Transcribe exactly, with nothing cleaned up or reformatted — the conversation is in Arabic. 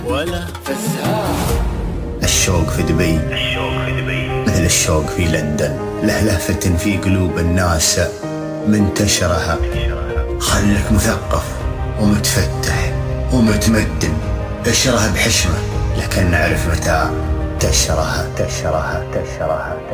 ولا فزها. الشوق في دبي مثل الشوق في لندن، له لهفة في قلوب الناس منتشرها. خلك مثقف ومتفتح ومتمدن، اشرها بحشمة لكن نعرف متى تشرها تشرها تشرها